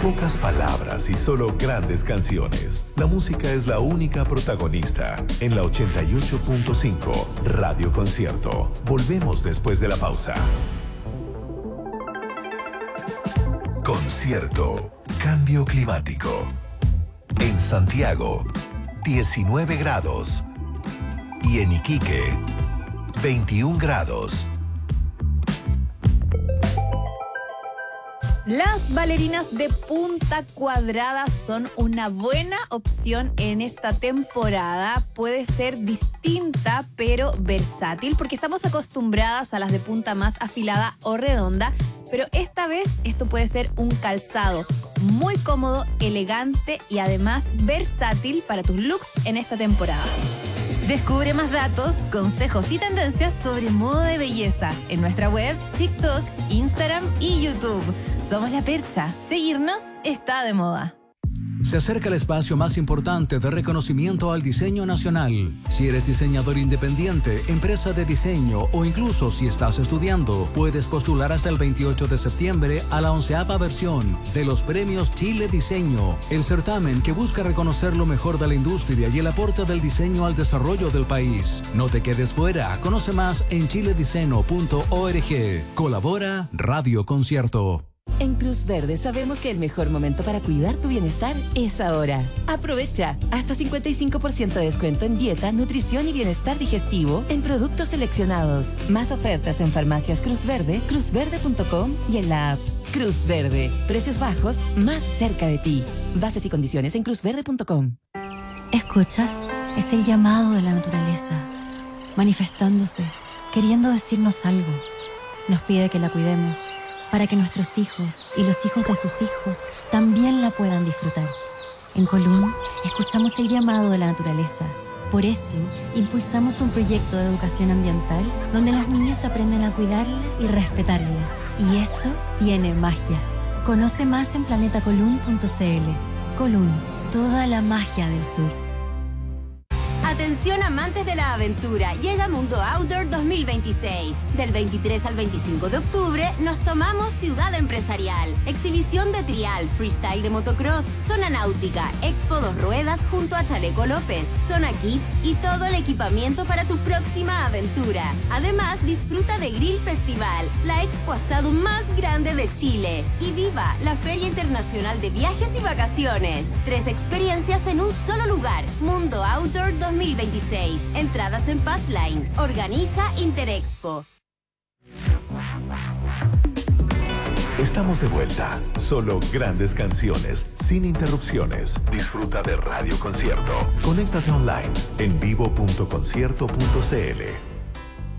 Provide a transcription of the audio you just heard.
Pocas palabras y solo grandes canciones. La música es la única protagonista en la 88.5 Radio Concierto. Volvemos después de la pausa. Concierto. Cambio climático. En Santiago, 19 grados. Y en Iquique, 21 grados. Las bailarinas de Punta Cuadrada son una buena opción en esta temporada. Puede ser distinta, pero versátil, porque estamos acostumbradas a las de punta más afilada o redonda, pero esta vez esto puede ser un calzado muy cómodo, elegante y además versátil para tus looks en esta temporada. Descubre más datos, consejos y tendencias sobre moda de belleza en nuestra web, TikTok, Instagram y YouTube. Somos La Percha. Seguirnos está de moda. Se acerca el espacio más importante de reconocimiento al diseño nacional. Si eres diseñador independiente, empresa de diseño o incluso si estás estudiando, puedes postular hasta el 28 de septiembre a la 11ª versión de los Premios Chile Diseño, el certamen que busca reconocer lo mejor de la industria y el aporte del diseño al desarrollo del país. No te quedes fuera. Conoce más en chilediceno.org. Colabora Radio Concierto. En Cruz Verde sabemos que el mejor momento para cuidar tu bienestar es ahora. Aprovecha hasta 55% de descuento en dieta, nutrición y bienestar digestivo en productos seleccionados. Más ofertas en farmacias Cruz Verde, cruzverde.com y en la app. Cruz Verde, precios bajos más cerca de ti. Bases y condiciones en cruzverde.com. ¿Escuchas? Es el llamado de la naturaleza, manifestándose, queriendo decirnos algo. Nos pide que la cuidemos, para que nuestros hijos y los hijos de sus hijos también la puedan disfrutar. En Colún, escuchamos el llamado de la naturaleza. Por eso, impulsamos un proyecto de educación ambiental donde los niños aprenden a cuidarla y respetarla. Y eso tiene magia. Conoce más en planetacolún.cl. Colún, toda la magia del sur. Atención amantes de la aventura, llega Mundo Outdoor 2026. Del 23 al 25 de octubre nos tomamos Ciudad Empresarial. Exhibición de trial, freestyle de motocross, zona náutica, expo 2 ruedas junto a Chaleco López, zona kids y todo el equipamiento para tu próxima aventura. Además, disfruta de Grill Festival, la expo asado más grande de Chile. Y viva la Feria Internacional de Viajes y Vacaciones. 3 experiencias en un solo lugar. Mundo Outdoor 2026. Entradas en Passline. Organiza Interexpo. Estamos de vuelta. Solo grandes canciones, sin interrupciones. Disfruta de Radio Concierto. Conéctate online en vivo.concierto.cl.